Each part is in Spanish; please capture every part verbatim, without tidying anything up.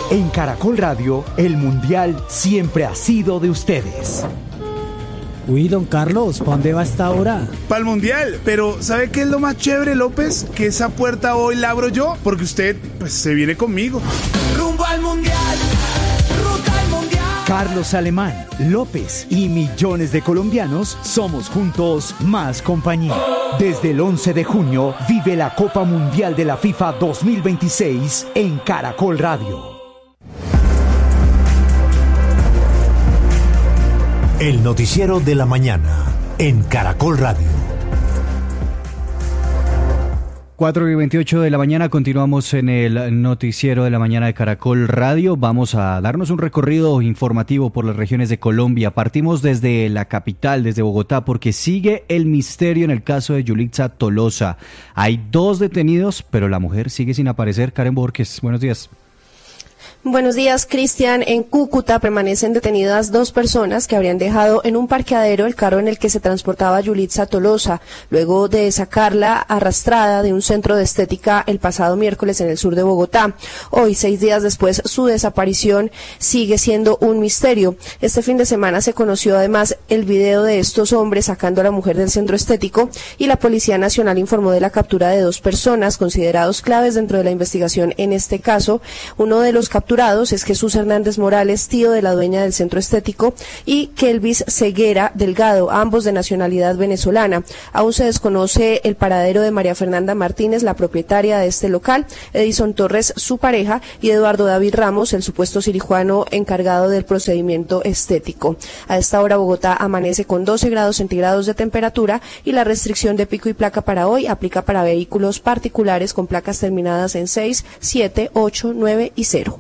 En Caracol Radio, el Mundial siempre ha sido de ustedes. Uy, don Carlos, ¿para dónde va esta hora? Para el Mundial, pero ¿sabe qué es lo más chévere, López? Que esa puerta hoy la abro yo, porque usted, pues, se viene conmigo. Rumbo al Mundial, ruta al Mundial. Carlos Alemán, López y millones de colombianos somos juntos más compañía. Desde el once de junio, vive la Copa Mundial de la FIFA dos mil veintiséis en Caracol Radio. El noticiero de la mañana en Caracol Radio. cuatro y veintiocho de la mañana, continuamos en el noticiero de la mañana de Caracol Radio. Vamos a darnos un recorrido informativo por las regiones de Colombia. Partimos desde la capital, desde Bogotá, porque sigue el misterio en el caso de Yulitza Tolosa. Hay dos detenidos, pero la mujer sigue sin aparecer. Karen Borges, buenos días. Buenos días, Cristian. En Cúcuta permanecen detenidas dos personas que habrían dejado en un parqueadero el carro en el que se transportaba Yulitza Tolosa, luego de sacarla arrastrada de un centro de estética el pasado miércoles en el sur de Bogotá. Hoy, seis días después, su desaparición sigue siendo un misterio. Este fin de semana se conoció además el video de estos hombres sacando a la mujer del centro estético y la Policía Nacional informó de la captura de dos personas considerados claves dentro de la investigación en este caso. Uno de los capturados es Jesús Hernández Morales, tío de la dueña del centro estético, y Kelvis Ceguera Delgado, ambos de nacionalidad venezolana. Aún se desconoce el paradero de María Fernanda Martínez, la propietaria de este local, Edison Torres, su pareja, y Eduardo David Ramos, el supuesto cirujano encargado del procedimiento estético. A esta hora Bogotá amanece con doce grados centígrados de temperatura y la restricción de pico y placa para hoy aplica para vehículos particulares con placas terminadas en seis, siete, ocho, nueve y cero.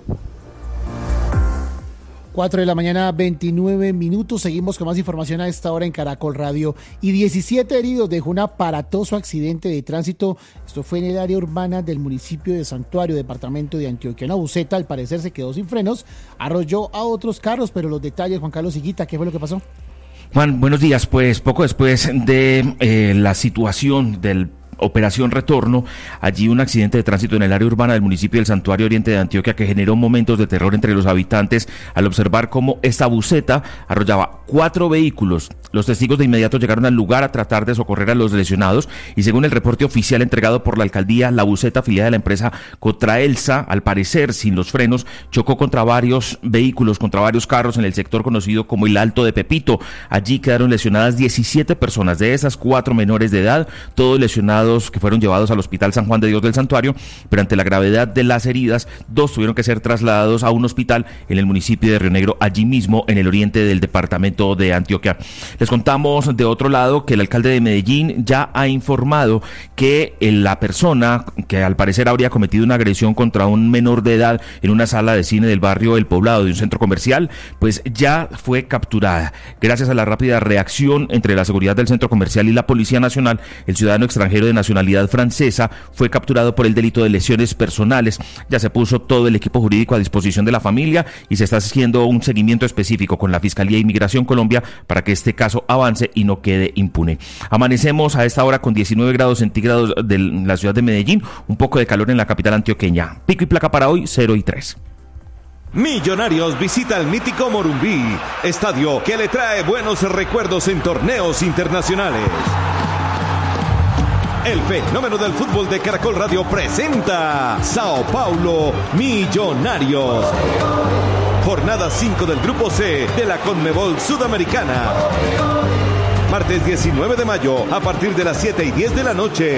cuatro de la mañana, veintinueve minutos. Seguimos con más información a esta hora en Caracol Radio. Y diecisiete heridos dejó un aparatoso accidente de tránsito. Esto fue en el área urbana del municipio de Santuario, departamento de Antioquia. Una buseta, al parecer, se quedó sin frenos, arrolló a otros carros, pero los detalles, Juan Carlos Higuita, ¿qué fue lo que pasó? Juan, buenos días. Pues poco después de eh, la situación del Operación Retorno, allí un accidente de tránsito en el área urbana del municipio del Santuario Oriente de Antioquia que generó momentos de terror entre los habitantes al observar cómo esta buseta arrollaba cuatro vehículos. Los testigos de inmediato llegaron al lugar a tratar de socorrer a los lesionados y según el reporte oficial entregado por la alcaldía, la buseta afiliada de la empresa Contraelsa, al parecer sin los frenos, chocó contra varios vehículos, contra varios carros en el sector conocido como el Alto de Pepito. Allí quedaron lesionadas diecisiete personas, de esas cuatro menores de edad, todos lesionados que fueron llevados al Hospital San Juan de Dios del Santuario, pero ante la gravedad de las heridas, dos tuvieron que ser trasladados a un hospital en el municipio de Río Negro, allí mismo en el oriente del departamento de Antioquia. Les contamos de otro lado que el alcalde de Medellín ya ha informado que la persona que al parecer habría cometido una agresión contra un menor de edad en una sala de cine del barrio El Poblado de un centro comercial, pues ya fue capturada. Gracias a la rápida reacción entre la seguridad del centro comercial y la Policía Nacional, el ciudadano extranjero de nacionalidad francesa fue capturado por el delito de lesiones personales. Ya se puso todo el equipo jurídico a disposición de la familia y se está haciendo un seguimiento específico con la Fiscalía de Inmigración Colombia para que este caso avance y no quede impune. Amanecemos a esta hora con diecinueve grados centígrados de la ciudad de Medellín, un poco de calor en la capital antioqueña. Pico y placa para hoy, cero y tres. Millonarios visita el mítico Morumbí, estadio que le trae buenos recuerdos en torneos internacionales. El fenómeno del fútbol de Caracol Radio presenta Sao Paulo Millonarios. Jornada cinco del Grupo C de la Conmebol Sudamericana. Martes diecinueve de mayo a partir de las siete y diez de la noche.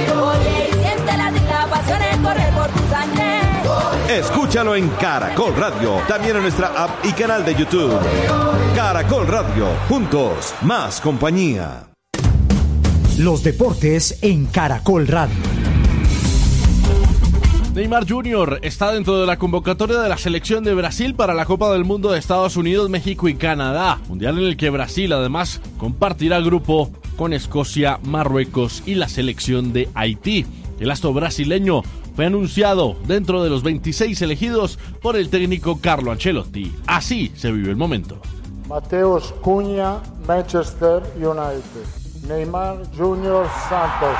Escúchalo en Caracol Radio, también en nuestra app y canal de YouTube. Caracol Radio, juntos, más compañía. Los deportes en Caracol Radio. Neymar junior está dentro de la convocatoria de la selección de Brasil para la Copa del Mundo de Estados Unidos, México y Canadá, mundial en el que Brasil además compartirá grupo con Escocia, Marruecos y la selección de Haití. El astro brasileño fue anunciado dentro de los veintiséis elegidos por el técnico Carlo Ancelotti. Así se vive el momento. Mateus Cunha, Manchester United. Neymar junior Santos.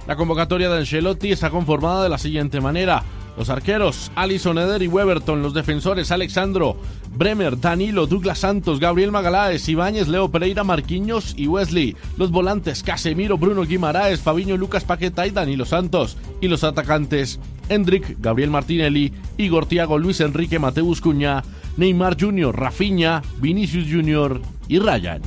La convocatoria de Ancelotti está conformada de la siguiente manera: los arqueros, Alisson, Eder y Weberton; los defensores, Alexandro, Bremer, Danilo, Douglas Santos, Gabriel Magaláes, Ibáñez, Leo Pereira, Marquinhos y Wesley; los volantes, Casemiro, Bruno Guimaraes, Fabinho, Lucas Paquetá y Danilo Santos; y los atacantes, Endrick, Gabriel Martinelli, Igor Thiago, Luis Enrique, Mateus Cunha, Neymar junior, Rafinha, Vinicius junior y Ryan.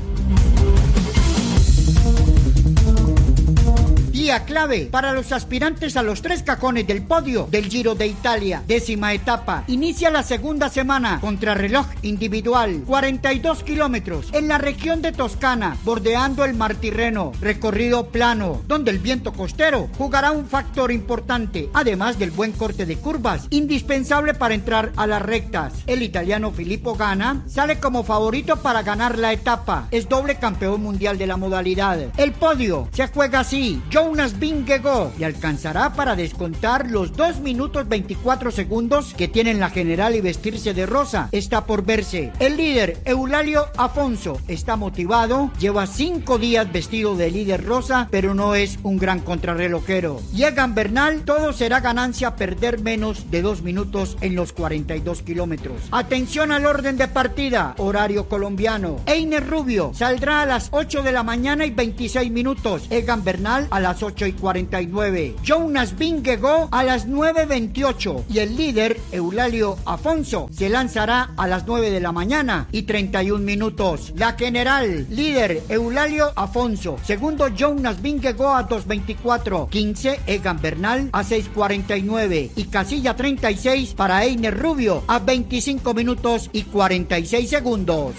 Día clave para los aspirantes a los tres cajones del podio del Giro de Italia. Décima etapa. Inicia la segunda semana. Contrarreloj individual. cuarenta y dos kilómetros. En la región de Toscana, bordeando el Mar Tirreno. Recorrido plano, donde el viento costero jugará un factor importante. Además del buen corte de curvas, indispensable para entrar a las rectas. El italiano Filippo Ganna sale como favorito para ganar la etapa. Es doble campeón mundial de la modalidad. El podio se juega así. Jonas Vingegaard le alcanzará para descontar los dos minutos veinticuatro segundos que tienen la general y vestirse de rosa. Está por verse. El líder, Eulalio Afonso, está motivado, lleva cinco días vestido de líder rosa, pero no es un gran contrarrelojero. Y Egan Bernal, todo será ganancia perder menos de dos minutos en los cuarenta y dos kilómetros. Atención al orden de partida, horario colombiano. Einer Rubio saldrá a las ocho de la mañana y veintiséis minutos. Egan Bernal a las ocho y cuarenta y nueve. Jonas Vingegaard a las nueve veintiocho. Y el líder, Eulalio Afonso, se lanzará a las nueve de la mañana y treinta y un minutos. La general, líder, Eulalio Afonso. Segundo, Jonas Vingegaard a dos veinticuatro. quince, Egan Bernal a seis cuarenta y nueve. Y casilla treinta y seis para Einer Rubio a veinticinco minutos y cuarenta y seis segundos.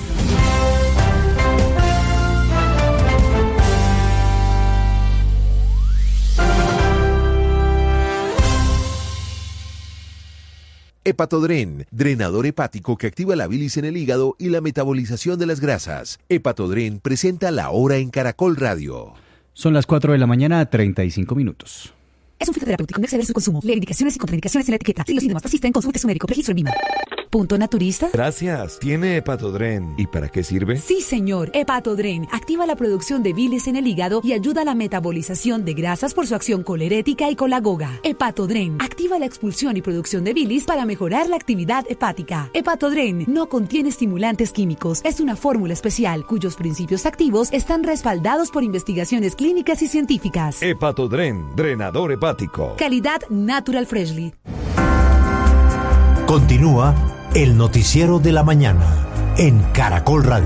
Hepatodren, drenador hepático que activa la bilis en el hígado y la metabolización de las grasas. Hepatodren presenta La Hora en Caracol Radio. Son las cuatro de la mañana, treinta y cinco minutos. Es un fitoterapéutico, no exceder su consumo. Lee indicaciones y contraindicaciones en la etiqueta. Si los síntomas persisten, consulte a su médico. Registro en Vima. ¿Punto naturista? Gracias. ¿Tiene Hepatodren? ¿Y para qué sirve? Sí, señor. Hepatodren activa la producción de bilis en el hígado y ayuda a la metabolización de grasas por su acción colerética y colagoga. Hepatodren activa la expulsión y producción de bilis para mejorar la actividad hepática. Hepatodren no contiene estimulantes químicos. Es una fórmula especial cuyos principios activos están respaldados por investigaciones clínicas y científicas. Hepatodren, drenador hepático. Calidad Natural Freshly. Continúa el noticiero de la mañana en Caracol Radio.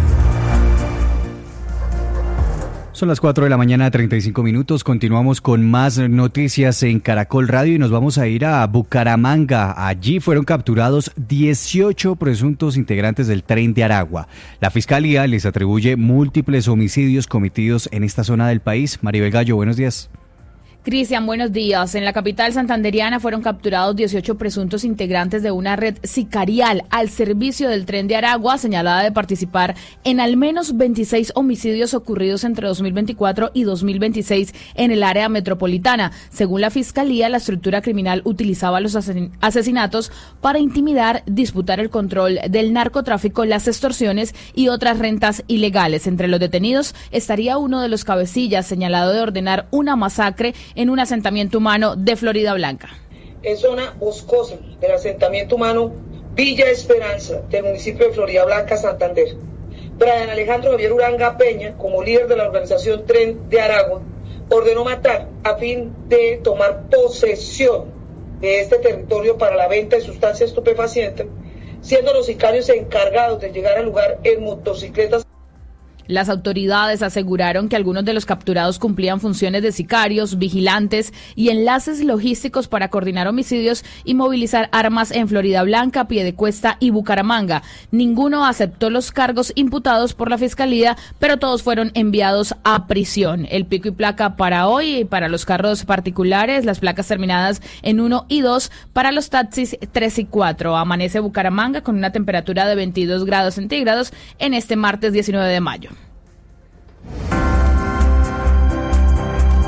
Son las cuatro de la mañana, treinta y cinco minutos. Continuamos con más noticias en Caracol Radio y nos vamos a ir a Bucaramanga. Allí fueron capturados dieciocho presuntos integrantes del Tren de Aragua. La Fiscalía les atribuye múltiples homicidios cometidos en esta zona del país. Maribel Gallo, buenos días. Cristian, buenos días. En la capital santanderiana fueron capturados dieciocho presuntos integrantes de una red sicarial al servicio del Tren de Aragua, señalada de participar en al menos veintiséis homicidios ocurridos entre dos mil veinticuatro y dos mil veintiséis en el área metropolitana. Según la Fiscalía, la estructura criminal utilizaba los asesinatos para intimidar, disputar el control del narcotráfico, las extorsiones y otras rentas ilegales. Entre los detenidos estaría uno de los cabecillas señalado de ordenar una masacre en un asentamiento humano de Florida Blanca. En zona boscosa del asentamiento humano Villa Esperanza del municipio de Florida Blanca, Santander. Brian Alejandro Javier Uranga Peña, como líder de la organización Tren de Aragua, ordenó matar a fin de tomar posesión de este territorio para la venta de sustancias estupefacientes, siendo los sicarios encargados de llegar al lugar en motocicletas. Las autoridades aseguraron que algunos de los capturados cumplían funciones de sicarios, vigilantes y enlaces logísticos para coordinar homicidios y movilizar armas en Florida Blanca, Piedecuesta y Bucaramanga. Ninguno aceptó los cargos imputados por la Fiscalía, pero todos fueron enviados a prisión. El pico y placa para hoy y para los carros particulares, las placas terminadas en uno y dos, para los taxis tres y cuatro. Amanece Bucaramanga con una temperatura de veintidós grados centígrados en este martes diecinueve de mayo.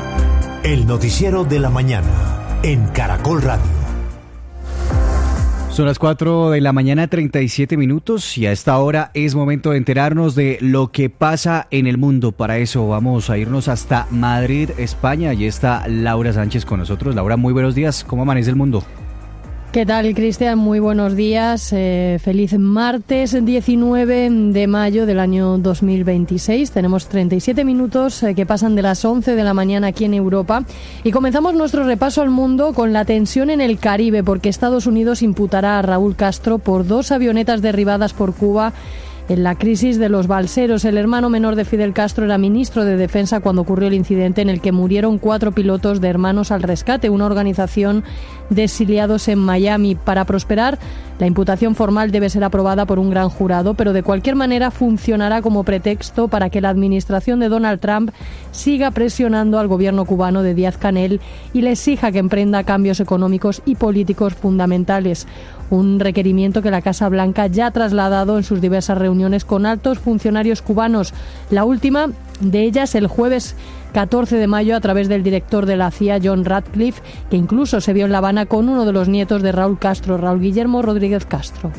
El noticiero de la mañana en Caracol Radio. Son las cuatro de la mañana, treinta y siete minutos, y a esta hora es momento de enterarnos de lo que pasa en el mundo. Para eso vamos a irnos hasta Madrid, España, y está Laura Sánchez con nosotros. Laura, muy buenos días. ¿Cómo amanece el mundo? ¿Qué tal, Cristian? Muy buenos días. Eh, feliz martes diecinueve de mayo del año dos mil veintiséis. Tenemos treinta y siete minutos eh, que pasan de las once de la mañana aquí en Europa. Y comenzamos nuestro repaso al mundo con la tensión en el Caribe, porque Estados Unidos imputará a Raúl Castro por dos avionetas derribadas por Cuba en la crisis de los balseros. El hermano menor de Fidel Castro era ministro de Defensa cuando ocurrió el incidente en el que murieron cuatro pilotos de Hermanos al Rescate, una organización de exiliados en Miami. Para prosperar, la imputación formal debe ser aprobada por un gran jurado, pero de cualquier manera funcionará como pretexto para que la administración de Donald Trump siga presionando al gobierno cubano de Díaz-Canel y le exija que emprenda cambios económicos y políticos fundamentales. Un requerimiento que la Casa Blanca ya ha trasladado en sus diversas reuniones con altos funcionarios cubanos. La última de ellas el jueves catorce de mayo a través del director de la C I A, John Ratcliffe, que incluso se vio en La Habana con uno de los nietos de Raúl Castro, Raúl Guillermo Rodríguez Castro.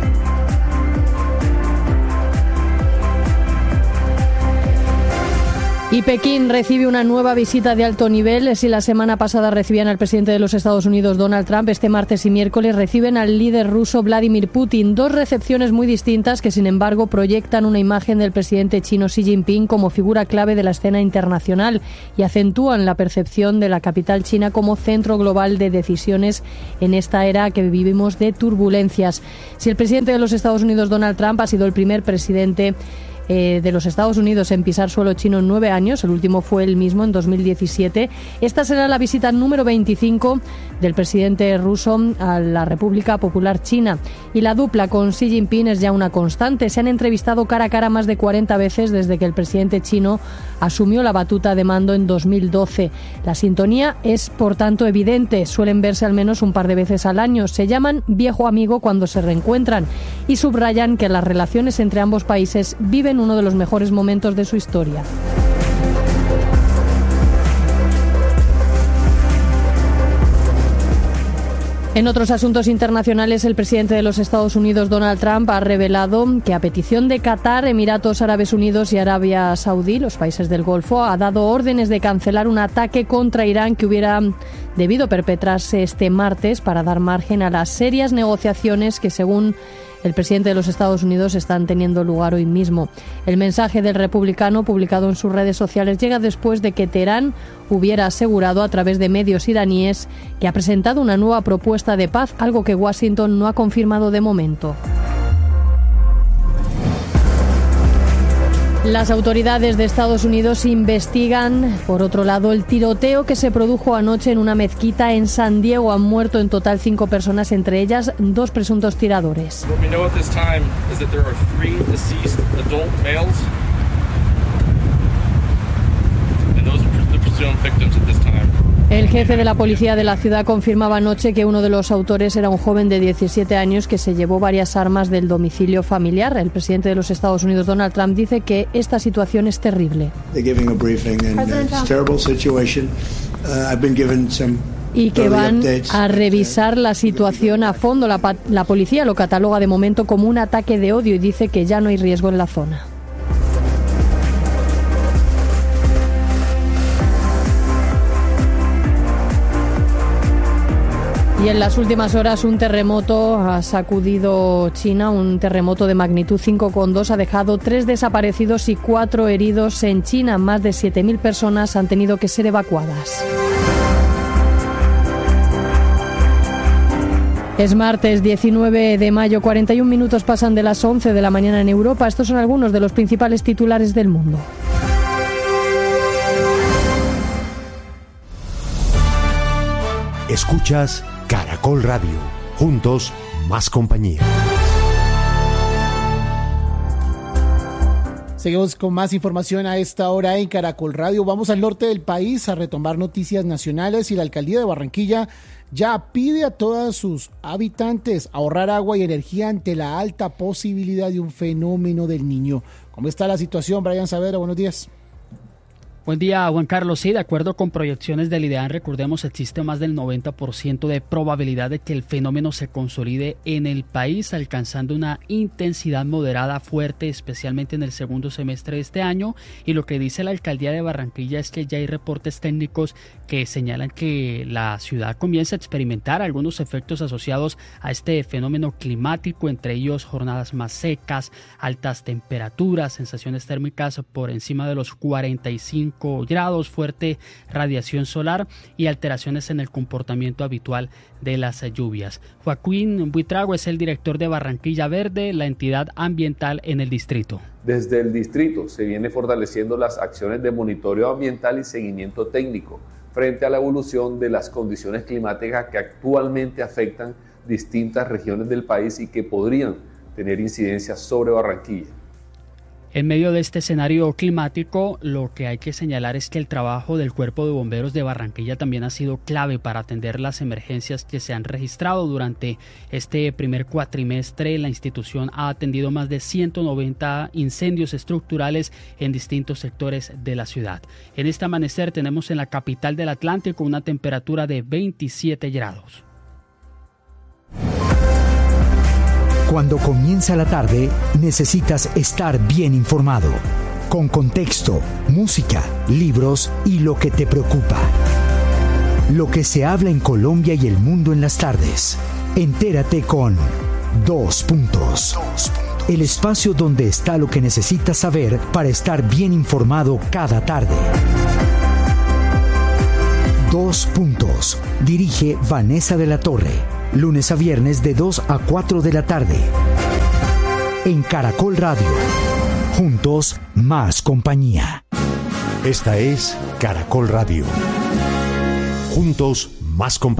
Y Pekín recibe una nueva visita de alto nivel. Si la semana pasada recibían al presidente de los Estados Unidos, Donald Trump, este martes y miércoles reciben al líder ruso Vladimir Putin. Dos recepciones muy distintas que, sin embargo, proyectan una imagen del presidente chino Xi Jinping como figura clave de la escena internacional y acentúan la percepción de la capital china como centro global de decisiones en esta era que vivimos de turbulencias. Si el presidente de los Estados Unidos, Donald Trump, ha sido el primer presidente de los Estados Unidos en pisar suelo chino en nueve años, el último fue el mismo en dos mil diecisiete. Esta será la visita número veinticinco del presidente ruso a la República Popular China. Y la dupla con Xi Jinping es ya una constante. Se han entrevistado cara a cara más de cuarenta veces desde que el presidente chino asumió la batuta de mando en dos mil doce. La sintonía es, por tanto, evidente. Suelen verse al menos un par de veces al año. Se llaman viejo amigo cuando se reencuentran y subrayan que las relaciones entre ambos países viven uno de los mejores momentos de su historia. En otros asuntos internacionales, el presidente de los Estados Unidos, Donald Trump, ha revelado que a petición de Qatar, Emiratos Árabes Unidos y Arabia Saudí, los países del Golfo, ha dado órdenes de cancelar un ataque contra Irán que hubiera debido perpetrarse este martes para dar margen a las serias negociaciones que, según el presidente de los Estados Unidos, están teniendo lugar hoy mismo. El mensaje del republicano, publicado en sus redes sociales, llega después de que Teherán hubiera asegurado a través de medios iraníes que ha presentado una nueva propuesta de paz, algo que Washington no ha confirmado de momento. Las autoridades de Estados Unidos investigan, por otro lado, el tiroteo que se produjo anoche en una mezquita en San Diego. Han muerto en total cinco personas, entre ellas dos presuntos tiradores. El jefe de la policía de la ciudad confirmaba anoche que uno de los autores era un joven de diecisiete años que se llevó varias armas del domicilio familiar. El presidente de los Estados Unidos, Donald Trump, dice que esta situación es terrible. Y que van a revisar la situación a fondo. La, la policía lo cataloga de momento como un ataque de odio y dice que ya no hay riesgo en la zona. Y en las últimas horas un terremoto ha sacudido China, un terremoto de magnitud cinco coma dos ha dejado tres desaparecidos y cuatro heridos en China. Más de siete mil personas han tenido que ser evacuadas. Es martes diecinueve de mayo, cuarenta y un minutos pasan de las once de la mañana en Europa. Estos son algunos de los principales titulares del mundo. Escuchas Caracol Radio. Juntos, más compañía. Seguimos con más información a esta hora en Caracol Radio. Vamos al norte del país a retomar noticias nacionales y la alcaldía de Barranquilla ya pide a todos sus habitantes ahorrar agua y energía ante la alta posibilidad de un fenómeno del Niño. ¿Cómo está la situación, Brian Saavedra? Buenos días. Buen día, Juan Carlos. Sí, de acuerdo con proyecciones del IDEAN, recordemos, existe más del noventa por ciento de probabilidad de que el fenómeno se consolide en el país, alcanzando una intensidad moderada fuerte, especialmente en el segundo semestre de este año. Y lo que dice la alcaldía de Barranquilla es que ya hay reportes técnicos que señalan que la ciudad comienza a experimentar algunos efectos asociados a este fenómeno climático, entre ellos jornadas más secas, altas temperaturas, sensaciones térmicas por encima de los cuarenta y cinco grados, fuerte radiación solar y alteraciones en el comportamiento habitual de las lluvias. Joaquín Buitrago es el director de Barranquilla Verde, la entidad ambiental en el distrito. Desde el distrito se viene fortaleciendo las acciones de monitoreo ambiental y seguimiento técnico frente a la evolución de las condiciones climáticas que actualmente afectan distintas regiones del país y que podrían tener incidencia sobre Barranquilla. En medio de este escenario climático, lo que hay que señalar es que el trabajo del Cuerpo de Bomberos de Barranquilla también ha sido clave para atender las emergencias que se han registrado durante este primer cuatrimestre. La institución ha atendido más de ciento noventa incendios estructurales en distintos sectores de la ciudad. En este amanecer tenemos en la capital del Atlántico una temperatura de veintisiete grados. Cuando comienza la tarde, necesitas estar bien informado, con contexto, música, libros y lo que te preocupa. Lo que se habla en Colombia y el mundo en las tardes. Entérate con Dos Puntos. El espacio donde está lo que necesitas saber para estar bien informado cada tarde. Dos Puntos. Dirige Vanessa de la Torre. Lunes a viernes de dos a cuatro de la tarde. En Caracol Radio. Juntos, más compañía. Esta es Caracol Radio. Juntos, más compañía.